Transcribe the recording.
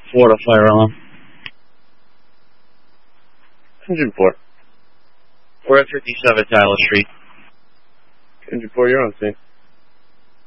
Florida fire alarm. Engine 4. We're at 57 Tyler Street. Engine 4, you're on scene.